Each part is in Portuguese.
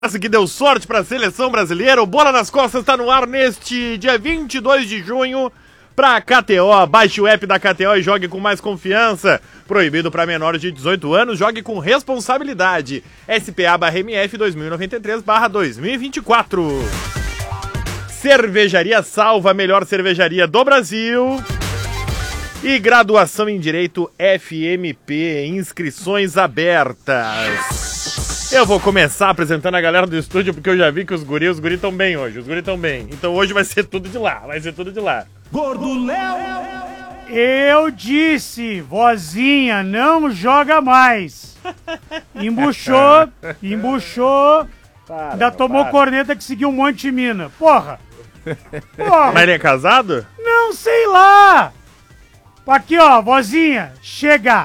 Que deu sorte para a seleção brasileira. O Bola nas Costas está no ar neste dia 22 de junho para a KTO. Baixe o app da KTO e jogue com mais confiança. Proibido para menores de 18 anos, jogue com responsabilidade. SPA/MF 2093/2024. Cervejaria Salva, a melhor cervejaria do Brasil. E graduação em Direito FMP, inscrições abertas. Eu vou começar apresentando a galera do estúdio, porque eu já vi que os guris estão bem hoje, Então hoje vai ser tudo de lá, Gordo Léo! Eu disse, vozinha, não joga mais. Embuchou, ainda tomou corneta que seguiu um monte de mina. Porra! Mas ele é casado? Não, sei lá! Aqui, ó, vozinha, chega!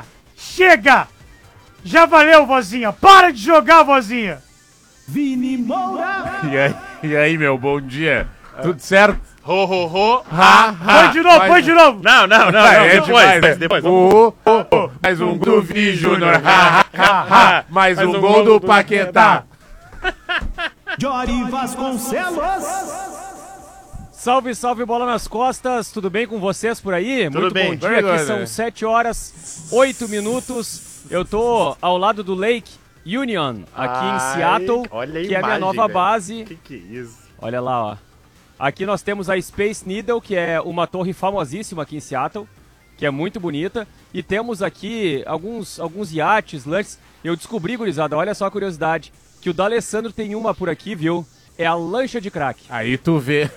Já valeu, vozinha! Para de jogar, vozinha! Vini Moura! E aí, meu, bom dia. Tudo certo? Põe de novo! Não, depois. Mais um do Vi Júnior. Mais um gol do Paquetá. Jory Vasconcelos! Salve, bola nas costas, tudo bem com vocês por aí? Tudo Muito bem. bom dia, aqui são 7 horas, 8 minutos. Eu tô ao lado do Lake Union, aqui em Seattle, que é a minha nova base. Que é isso? Olha lá, ó. Aqui nós temos a Space Needle, que é uma torre famosíssima aqui em Seattle, que é muito bonita. E temos aqui alguns iates, lanches. Eu descobri, gurizada, olha só a curiosidade, que o D'Alessandro tem uma por aqui, viu? É a lancha de crack. Aí tu vê.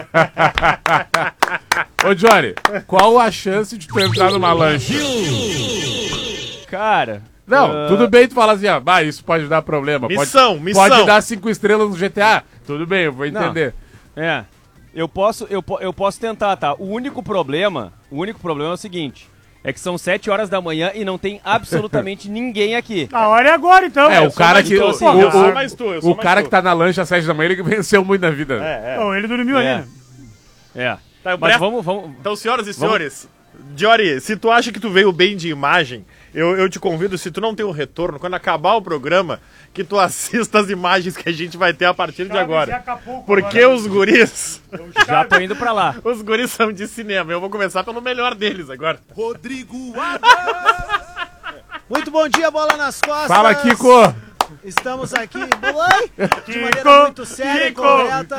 Ô, Jory, qual a chance de tu entrar numa lancha? Cara... Não, tudo bem tu falar assim, ó, isso pode dar problema. Missão. Pode dar 5 estrelas no GTA. Tudo bem, eu vou entender. Não, eu posso tentar, tá? O único problema é o seguinte... É que são 7 horas da manhã e não tem absolutamente ninguém aqui. A hora é agora, então. O cara que... O cara que que tá na lancha às 7 da manhã, ele venceu muito na vida. Pô, ele dormiu ali, né? Tá, mas vamos... Então, senhoras e senhores, Jory, se tu acha que tu veio bem de imagem, eu te convido, se tu não tem o retorno, quando acabar o programa, que tu assista as imagens que a gente vai ter a partir de agora. Porque os guris... Já tô indo pra lá. Os guris são de cinema. Eu vou começar pelo melhor deles agora. Rodrigo Adams! Muito bom dia, bola nas costas. Fala, Kiko! Estamos aqui de maneira muito séria e correta.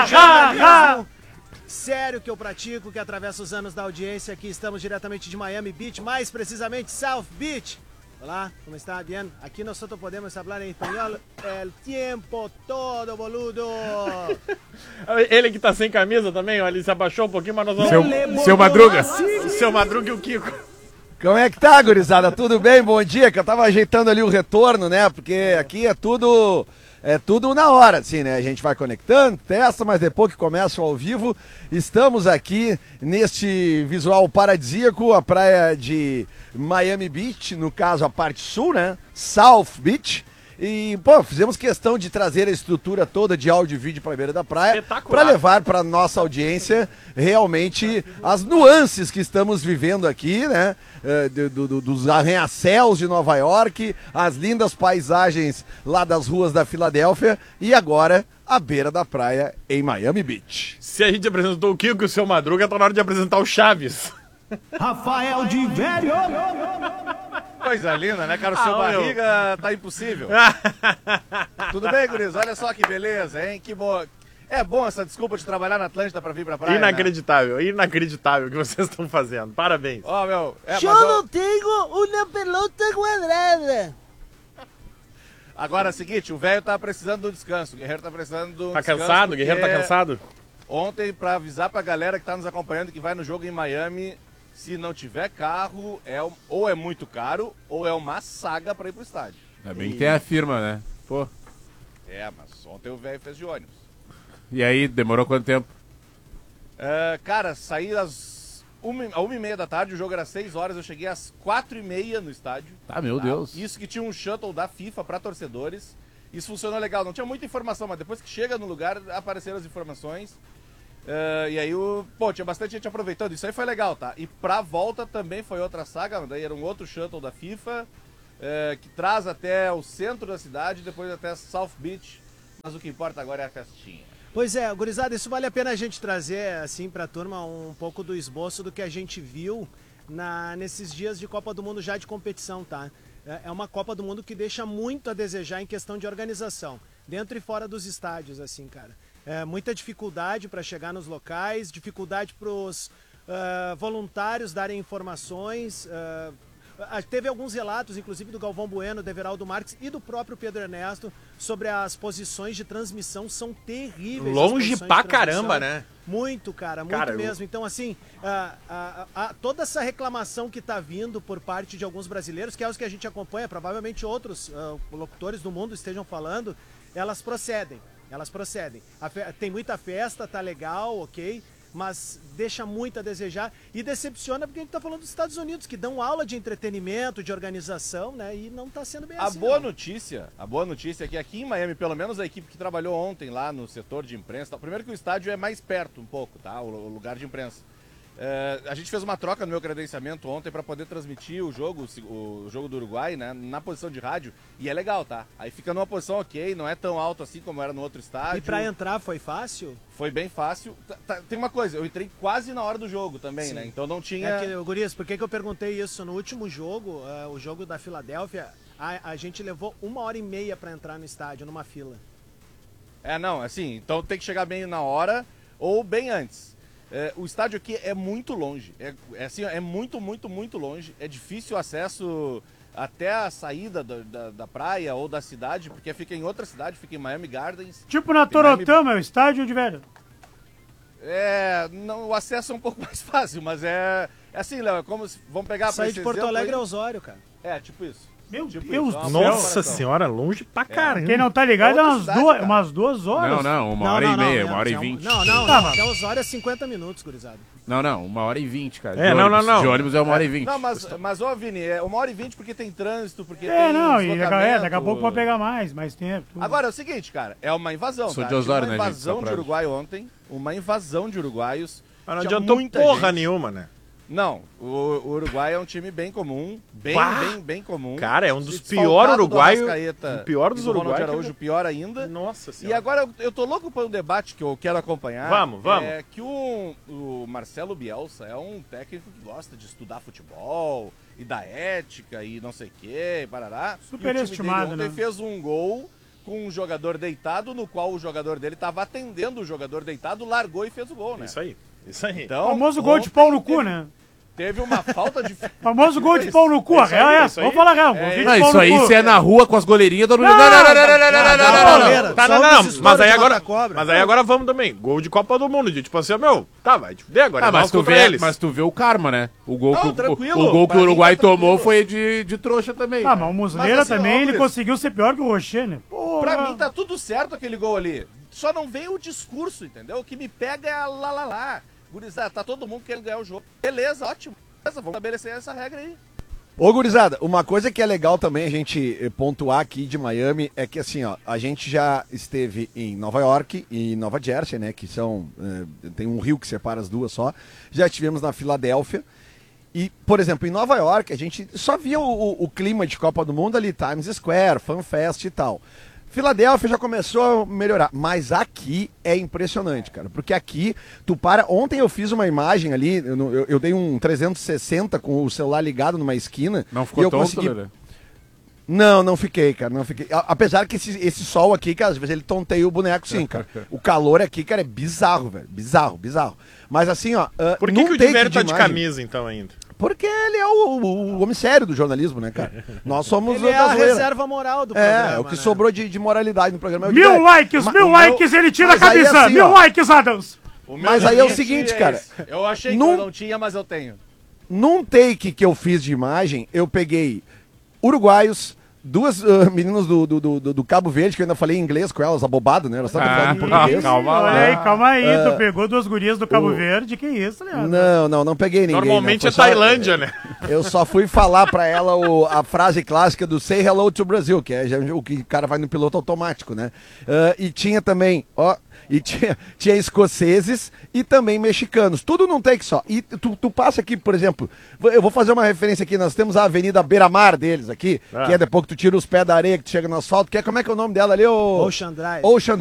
Sério que eu pratico, que atravessa os anos da audiência. Aqui estamos diretamente de Miami Beach, mais precisamente South Beach. Olá, como está? Bien? Aqui nós podemos falar em espanhol el tiempo todo, boludo. Ele que tá sem camisa também, ó, ele se abaixou um pouquinho, mas nós vamos... Seu Madruga. Seu Madruga e o Kiko. Como é que tá, gurizada? Tudo bem? Bom dia, que eu tava ajeitando ali o retorno, né? Porque aqui é tudo na hora, assim, né? A gente vai conectando, testa, mas depois que começa o ao vivo, estamos aqui neste visual paradisíaco, a praia de Miami Beach, no caso a parte sul, né? South Beach. E, fizemos questão de trazer a estrutura toda de áudio e vídeo para a beira da praia, para levar para nossa audiência realmente as nuances que estamos vivendo aqui, né? Dos arranha-céus de Nova York, as lindas paisagens lá das ruas da Filadélfia e agora a beira da praia em Miami Beach. Se a gente apresentou o Kiko e o Seu Madruga, tá na hora de apresentar o Chaves. Rafael de Velho! Coisa linda, né, cara? O seu barriga tá impossível. Tudo bem, guris? Olha só que beleza, hein? Que bom. É bom essa desculpa de trabalhar na Atlântida pra vir pra praia, Inacreditável o que vocês estão fazendo. Parabéns. Ó, meu... Não tenho uma pelota quadrada. Agora é o seguinte, o velho tá precisando de um descanso. O Guerreiro tá precisando de um descanso. Tá cansado? O Guerreiro tá cansado? Ontem, pra avisar pra galera que tá nos acompanhando que vai no jogo em Miami... Se não tiver carro, ou é muito caro, ou é uma saga pra ir pro estádio. Ainda bem que tem a firma, né? Pô. Mas ontem o velho fez de ônibus. E aí, demorou quanto tempo? Cara, saí às 1h30 da tarde, o jogo era 6 horas, eu cheguei às 4h30 no estádio. Meu Deus. Isso que tinha um shuttle da FIFA pra torcedores. Isso funcionou legal, não tinha muita informação, mas depois que chega no lugar, apareceram as informações. E aí, tinha bastante gente aproveitando, isso aí foi legal, tá? E pra volta também foi outra saga, daí era um outro shuttle da FIFA, que traz até o centro da cidade, depois até South Beach, mas o que importa agora é a festinha. Pois é, gurizada, isso vale a pena a gente trazer, assim, pra turma um pouco do esboço do que a gente viu nesses dias de Copa do Mundo já de competição, tá? É uma Copa do Mundo que deixa muito a desejar em questão de organização, dentro e fora dos estádios, assim, cara. Muita dificuldade para chegar nos locais, dificuldade pros voluntários darem informações. Teve alguns relatos, inclusive do Galvão Bueno, do Everaldo Marques e do próprio Pedro Ernesto, sobre as posições de transmissão, são terríveis. Longe pra caramba, né? Muito, cara, muito mesmo. Então, assim, toda essa reclamação que tá vindo por parte de alguns brasileiros, que é os que a gente acompanha, provavelmente outros locutores do mundo estejam falando, elas procedem. Tem muita festa, tá legal, ok, mas deixa muito a desejar e decepciona porque a gente tá falando dos Estados Unidos, que dão aula de entretenimento, de organização, né, e não tá sendo bem assim. A boa notícia é que aqui em Miami, pelo menos a equipe que trabalhou ontem lá no setor de imprensa, primeiro que o estádio é mais perto um pouco, tá, o lugar de imprensa. A gente fez uma troca no meu credenciamento ontem para poder transmitir o jogo do Uruguai, né, na posição de rádio, e é legal, tá? Aí fica numa posição ok, não é tão alto assim como era no outro estádio. E para entrar foi fácil? Foi bem fácil. Tem uma coisa, eu entrei quase na hora do jogo também, sim, né? Então não tinha... Gurias, por que eu perguntei isso? No último jogo, o jogo da Filadélfia, a gente levou 1h30 para entrar no estádio, numa fila. Não, assim, então tem que chegar bem na hora ou bem antes. O estádio aqui é muito longe, é muito, muito, muito longe, é difícil o acesso até a saída da praia ou da cidade, porque fica em outra cidade, fica em Miami Gardens. Tipo na Torotama, é o estádio de velho. Não, o acesso é um pouco mais fácil, mas é assim, Léo, é como se, vamos pegar... Sair de Porto Alegre a Osório, cara. Tipo isso. Meu Deus do céu. Nossa senhora, longe pra caramba. Quem não tá ligado é umas 2 horas. Não, 1h30, 1h20. Não, até Osório é 50 minutos, gurizada. Não, 1h20, cara. Não. De ônibus é 1h20. Não, mas ó, Vini, é 1h20 porque tem trânsito, porque tem daqui a pouco vai pegar mais tempo. Agora, é o seguinte, cara, é uma invasão, Sou de Osório, uma invasão de Uruguai ontem, uma invasão de uruguaios. Mas não adiantou porra nenhuma, né? Não, o Uruguai é um time bem comum, bem comum. Cara, é um dos piores uruguaios. O pior dos uruguaios. Ronaldo Araújo, pior ainda. Nossa senhora. E agora eu tô louco para um debate que eu quero acompanhar. Vamos. É que o Marcelo Bielsa é um técnico que gosta de estudar futebol e da ética e não sei o que, parará. Super estimado, né? Ontem fez um gol com um jogador deitado, no qual o jogador dele estava atendendo o jogador deitado, largou e fez o gol, né? Isso aí. Então, o famoso gol de pau no cu, né? Teve uma falta de... famoso gol de pau no cu, a real é essa. Vamos falar real. Isso aí, se é na rua com as goleirinhas, todo mundo... Não, mas aí agora vamos também. Gol de Copa do Mundo, tipo assim, vai te fuder agora. Mas tu vê o karma, né? O gol que o Uruguai tomou foi de trouxa também. Mas o Muslera também, ele conseguiu ser pior que o Rocher, né? Pra mim tá tudo certo aquele gol ali. Só não veio o discurso, entendeu? O que me pega é a lá. Gurizada, tá todo mundo querendo ganhar o jogo. Beleza, ótimo. Vamos estabelecer essa regra aí. Ô, gurizada, uma coisa que é legal também a gente pontuar aqui de Miami é que, assim, ó, a gente já esteve em Nova York e Nova Jersey, né, que são... tem um rio que separa as duas só. Já estivemos na Filadélfia. E, por exemplo, em Nova York, a gente só via o clima de Copa do Mundo ali, Times Square, Fan Fest e tal. Filadélfia já começou a melhorar, mas aqui é impressionante, cara, porque aqui tu para... Ontem eu fiz uma imagem ali, eu dei um 360 com o celular ligado numa esquina. Não ficou tonto, Lelê? Não fiquei, cara, não fiquei. Apesar que esse sol aqui, cara, às vezes ele tonteia o boneco sim, cara. O calor aqui, cara, é bizarro, velho, bizarro. Mas assim, ó... Por que o Diverio tá de camisa, então, ainda? Porque ele é o homem sério do jornalismo, né, cara? Nós somos... Ele é a reserva moral do programa. É o que sobrou de moralidade no programa. 1000 likes, 1000 likes, ele tira a camisa. Assim, 1000 likes, Adams. Mas aí é o seguinte, cara. Eu achei que eu não tinha, mas eu tenho. Num take que eu fiz de imagem, eu peguei uruguaios, duas meninas do Cabo Verde, que eu ainda falei em inglês com elas, abobado, né? Elas estavam falando em português. Calma aí, tu pegou 2 gurias do Cabo Verde, que isso, Leandro? Não peguei ninguém. Normalmente é Tailândia, né? Eu só fui falar pra ela a frase clássica do Say Hello to Brazil, que é o que o cara vai no piloto automático, né? E tinha também, tinha escoceses e também mexicanos. Tudo num take só. E tu passa aqui, por exemplo, eu vou fazer uma referência aqui, nós temos a Avenida Beira-Mar deles aqui, que é depois que tu tira os pés da areia, que tu chega no asfalto, como é que é o nome dela ali? Ocean Drive. Ocean